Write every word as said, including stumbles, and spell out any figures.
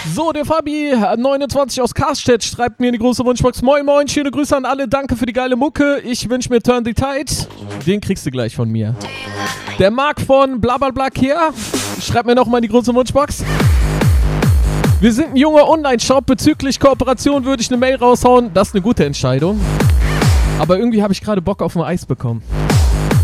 So, der Fabi neunundzwanzig aus Karstedt schreibt mir in die große Wunschbox. Moin moin, schöne Grüße an alle, danke für die geile Mucke. Ich wünsche mir Turn the Tide. Den kriegst du gleich von mir. Der Marc von Blablabla hier schreibt mir nochmal in die große Wunschbox. Wir sind ein junger Online-Shop. Bezüglich Kooperation würde ich eine Mail raushauen. Das ist eine gute Entscheidung. Aber irgendwie habe ich gerade Bock auf ein Eis bekommen.